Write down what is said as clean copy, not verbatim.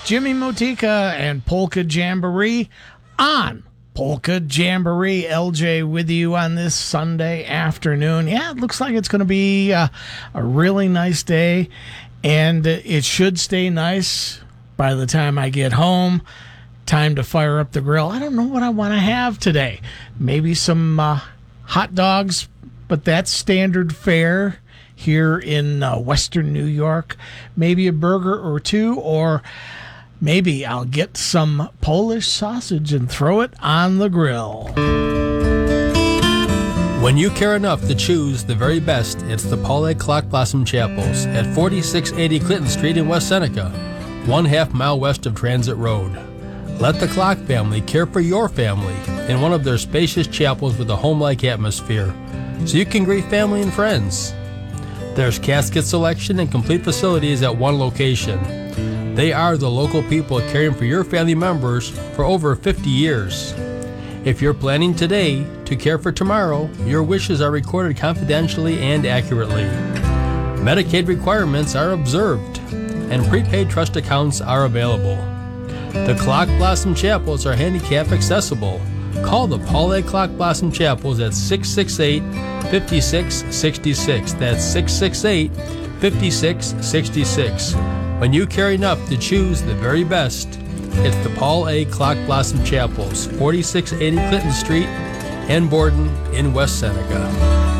Jimmy Motika and Polka Jamboree on Polka Jamboree. LJ with you on this Sunday afternoon. Yeah, it looks like it's going to be a really nice day, and it should stay nice by the time I get home. Time to fire up the grill. I don't know what I want to have today. Maybe some hot dogs, but that's standard fare here in Western New York. Maybe a burger or two, or maybe I'll get some Polish sausage and throw it on the grill. When you care enough to choose the very best, it's the Paul A. Clock Blossom Chapels at 4680 Clinton Street in West Seneca, 1/2 mile west of Transit Road. Let the Clock family care for your family in one of their spacious chapels with a home-like atmosphere, so you can greet family and friends. There's casket selection and complete facilities at one location. They are the local people caring for your family members for over 50 years. If you're planning today to care for tomorrow, your wishes are recorded confidentially and accurately. Medicaid requirements are observed, and prepaid trust accounts are available. The Clock Blossom Chapels are handicap accessible. Call the Paul A. Clock Blossom Chapels at 668-5666. That's 668-5666. When you care enough to choose the very best, it's the Paul A. Clock Blossom Chapels, 4680 Clinton Street and Borden in West Seneca.